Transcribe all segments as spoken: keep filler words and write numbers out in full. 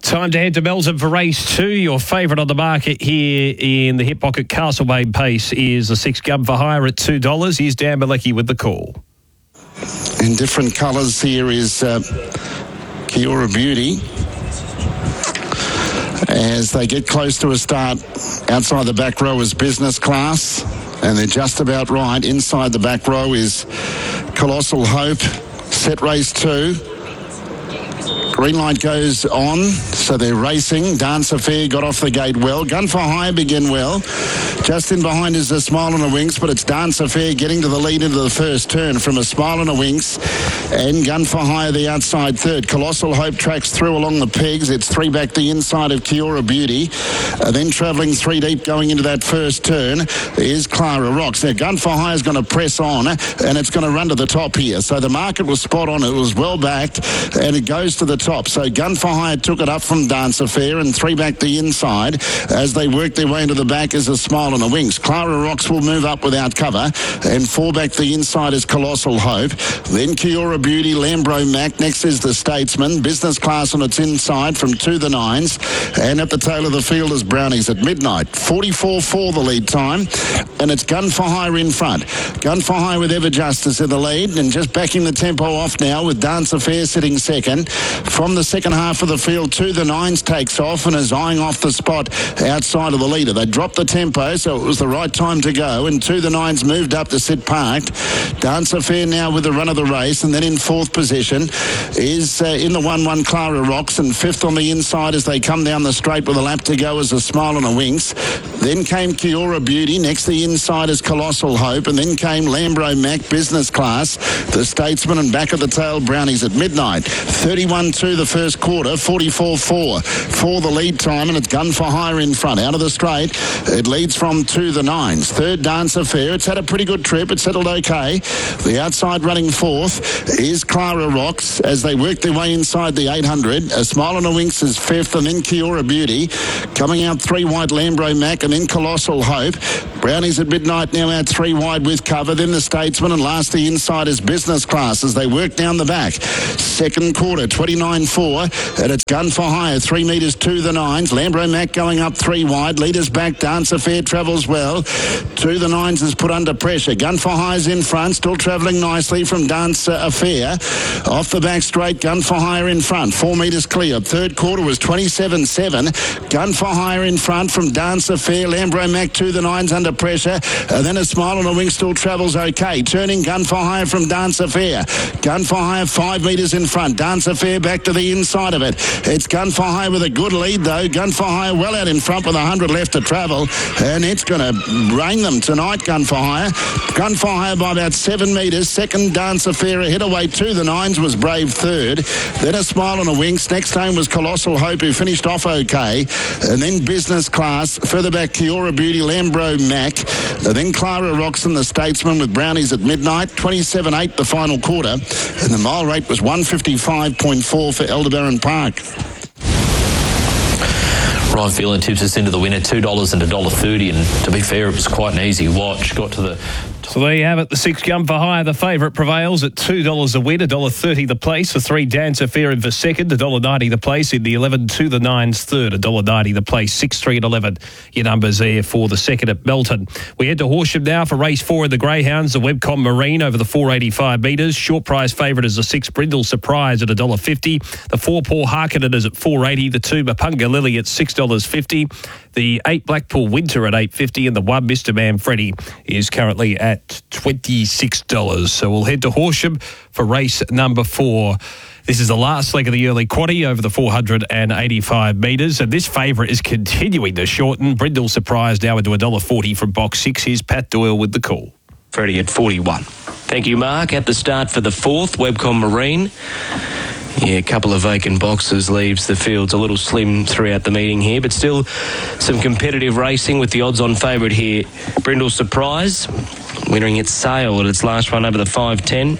Time to head to Melton for race two. Your favourite on the market here in the hip pocket Castlemaine Pace is the six Gun for Hire at two dollars. Here's Dan Malecki with the call. In different colours here is uh, Kiora Beauty. As they get close to a start, outside the back row is Business Class, and they're just about right. Inside the back row is Colossal Hope. Set race two. Green light goes on, so they're racing. Dance Affair got off the gate well. Gun for Hire begin well. Just in behind is A Smile on a Winks, but it's Dance Affair getting to the lead into the first turn from A Smile on a Winks. And Gun for Hire the outside third. Colossal Hope tracks through along the pegs. It's three back the inside of Kiora Beauty. Uh, then travelling three deep going into that first turn is Clara Rocks. Now Gun for Hire is going to press on, and it's going to run to the top here. So the market was spot on. It was well backed, and it goes to the top. So Gun for Hire took it up from Dance Affair, and three back the inside as they work their way into the back is A Smile on a Winks. Clara Rocks will move up without cover, and four back the inside is Colossal Hope. Then Kiora Beauty, Lambro Mac. Next is the Statesman. Business Class on its inside from two the nines, and at the tail of the field is Brownies at Midnight. forty-four four the lead time, and it's Gun for Hire in front. Gun for Hire with Ever Justice in the lead, and just backing the tempo off now with Dance Affair sitting second. From the second half of the field, two the nines takes off and is eyeing off the spot outside of the leader. They dropped the tempo, so it was the right time to go, and two the nines moved up to sit parked. Dance Affair now with the run of the race, and then in fourth position is uh, in the one one Clara Rocks, and fifth on the inside as they come down the straight with a lap to go is A Smile on a Winks. Then came Kiora Beauty. Next the inside is Colossal Hope, and then came Lambro Mac, Business Class, the Statesman, and back of the tail Brownies at Midnight. thirty-one two the first quarter, forty-four four for the lead time, and it's Gun for Hire in front. Out of the straight, it leads from two the nines. Third Dance Affair. It's had a pretty good trip. It settled okay. The outside running fourth is Clara Rocks as they work their way inside the eight hundred. A Smile on a Winks is fifth, and then Kiora Beauty. Coming out three wide Lambro Mac, and then Colossal Hope. Brownies at Midnight now out three wide with cover. Then the Statesman, and last the inside is Business Class as they work down the back. Second quarter, twenty-nine four, and it's Gun for Hire, three metres to the nines. Lambro Mac going up three wide. Leaders back. Dance Affair travels well. Two the nines is put under pressure. Gun for Hire's in front, still travelling nicely from Dance Affair. Off the back straight, Gun for Hire in front. Four metres clear. Third quarter was twenty-seven seven. Gun for Hire in front from Dance Affair. Lambro Mac to the nines under pressure. Uh, then A Smile on a Wing still travels okay. Turning Gun for Hire from Dance Affair. Gun for Hire five metres in front. Dance Affair back to the inside of it. It's Gun for Hire with a good lead though. Gun for Hire well out in front with one hundred left to travel, and it's going to rain them tonight, Gun for Hire. Gun for Hire by about seven metres. Second Dance Affair ahead away to the nines was Brave third. Then A Smile on a Winks. Next home was Colossal Hope, who finished off okay. And then Business Class. Further back Kiora Beauty, Lambro Mac. And then Clara Rocks and the Statesman with Brownies at Midnight. twenty-seven eight the final quarter. And the mile rate was one fifty-five point four for Aldebaran Park. Ryan Phelan tips us into the winner, two dollars and one dollar thirty, and to be fair, it was quite an easy watch. Got to the... So there you have it. The six Gun for Hire, the favourite, prevails at two dollars a win, one dollar thirty the place. The three Dance Affair in for second, one dollar ninety the place. In the eleven to the nines third, one dollar ninety the place. six, three and eleven, your numbers there for the second at Melton. We head to Horsham now for race four in the Greyhounds, the Webcom Marine over the four eighty-five metres. Short prize favourite is the six Brindle Surprise at one dollar fifty. The four Paul Harkonnen is at four eighty. The two Mapunga Lily at six dollars fifty. The eight Blackpool Winter at eight fifty, and the one Mister Manfredi is currently at twenty-six dollars. So we'll head to Horsham for race number four. This is the last leg of the early quaddie over the four eighty-five metres, and this favourite is continuing to shorten. Brindle Surprise now into one dollar forty from box six. Here's Pat Doyle with the call. Freddie at forty-one. Thank you, Mark. At the start for the fourth, Webcom Marine. Yeah, a couple of vacant boxes leaves the fields a little slim throughout the meeting here, but still some competitive racing with the odds-on favourite here. Brindle Surprise, winnering its sale at its last run over the five ten.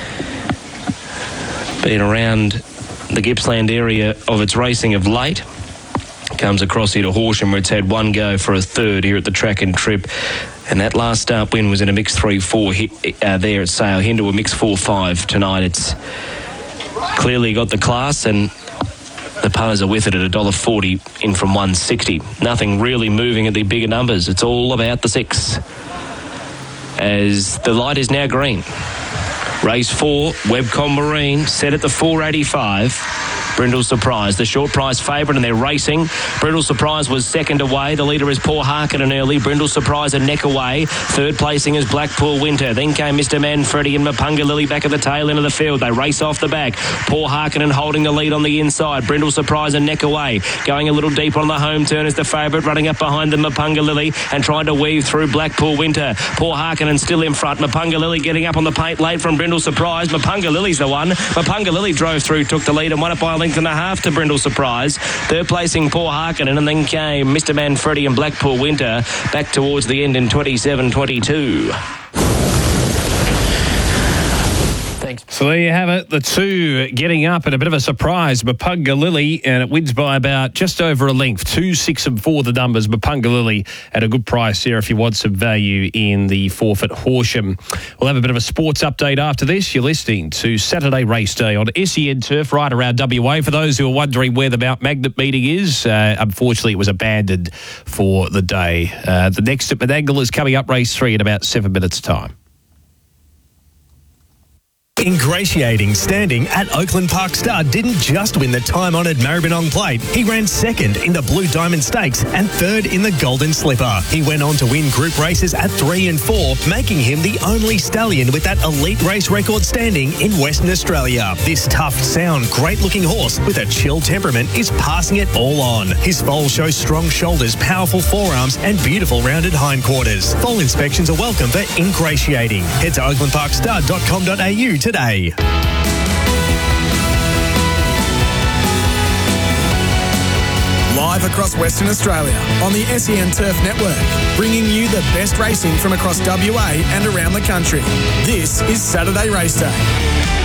Been around the Gippsland area of its racing of late. Comes across here to Horsham, where it's had one go for a third here at the track and trip. And that last start win was in a mix three four uh, there at Sale. Into a mix four five tonight. It's clearly got the class, and The punters are with it at one dollar forty, in from one sixty. Nothing really moving at the bigger numbers. It's all about the six. As the light is now green. Race four, Webcom Marine, set at the four eighty-five. Brindle Surprise, the short price favourite, and they're racing. Brindle Surprise was second away. The leader is Paul Harkin early. Brindle Surprise a neck away. Third placing is Blackpool Winter. Then came Mister Manfredi and Mapunga Lily back at the tail end of the field. They race off the back. Paul Harkin holding the lead on the inside. Brindle Surprise a neck away. Going a little deep on the home turn is the favourite. Running up behind them, Mapunga Lily, and trying to weave through Blackpool Winter. Paul Harkin still in front. Mapunga Lily getting up on the paint late from Brindle Surprise. Mapunga Lily's the one. Mapunga Lily drove through, took the lead and won it by a length and a half to Brindle Surprise. Third placing Paul Harkinen, and then came Mister Manfredi and Blackpool Winter back towards the end in twenty-seven twenty-two. So there you have it, the two getting up at a bit of a surprise. Mapunga Lily, and it wins by about just over a length. Two, six and four the numbers. Mapunga Lily at a good price there if you want some value in the forfeit Horsham. We'll have a bit of a sports update after this. You're listening to Saturday Race Day on S E N Turf right around W A. For those who are wondering where the Mount Magnet meeting is, uh, unfortunately it was abandoned for the day. Uh, the next at Menangle is coming up, race three, in about seven minutes' time. Ingratiating standing at Oakland Park Star didn't just win the time-honoured Maribyrnong Plate. He ran second in the Blue Diamond Stakes and third in the Golden Slipper. He went on to win group races at three and four, making him the only stallion with that elite race record standing in Western Australia. This tough, sound, great-looking horse with a chill temperament is passing it all on. His foal shows strong shoulders, powerful forearms and beautiful rounded hindquarters. Foal inspections are welcome for Ingratiating. Head to oakland park star dot com dot a u today. Live across Western Australia on the S E N Turf Network, bringing you the best racing from across W A and around the country. This is Saturday Race Day.